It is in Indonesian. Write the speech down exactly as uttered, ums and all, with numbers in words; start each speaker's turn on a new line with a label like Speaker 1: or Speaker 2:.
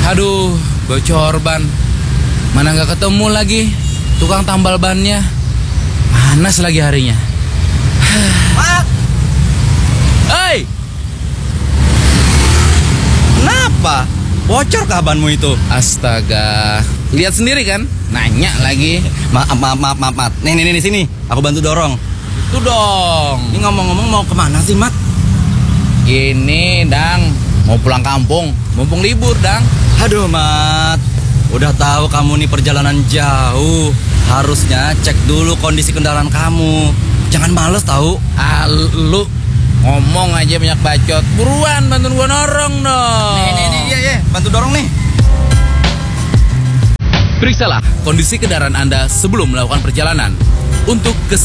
Speaker 1: Aduh, bocor ban. Mana nggak ketemu lagi tukang tambal bannya. Panas lagi harinya.
Speaker 2: Mak!
Speaker 1: Hei!
Speaker 2: Kenapa? Bocor kah banmu itu?
Speaker 1: Astaga, lihat sendiri kan? Nanya lagi.
Speaker 2: Maaf, maaf, maaf, maaf, Mat. Nih, nih, nih, sini. Aku bantu dorong.
Speaker 1: Itu dong.
Speaker 2: Ini ngomong-ngomong mau kemana sih, Mat?
Speaker 1: Gini, Dang. Mau pulang kampung. Mumpung libur, Dang.
Speaker 2: Aduh, Mat. Udah tahu kamu nih perjalanan jauh. Harusnya cek dulu kondisi kendaraan kamu. Jangan males tahu.
Speaker 1: Ah, lu ngomong aja banyak bacot. Buruan, bantuin gua norong dong.
Speaker 2: Nih, nih, nih, iya, iya. Bantu dorong nih.
Speaker 1: Periksalah kondisi kendaraan Anda sebelum melakukan perjalanan. Untuk keselamatan